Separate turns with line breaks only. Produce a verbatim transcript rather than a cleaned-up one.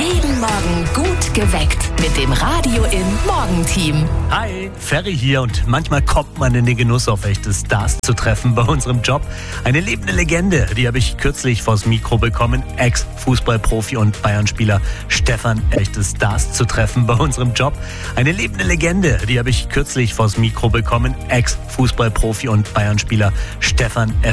Jeden Morgen gut geweckt mit dem Radio im Morgenteam.
Hi, Ferry hier und manchmal kommt man in den Genuss, auf echte Stars zu treffen bei unserem Job. Eine lebende Legende, die habe ich kürzlich vors Mikro bekommen. Ex-Fußballprofi und Bayern-Spieler Stefan, echte Stars zu treffen bei unserem Job. Eine lebende Legende, die habe ich kürzlich vors Mikro bekommen. Ex-Fußballprofi und Bayern-Spieler Stefan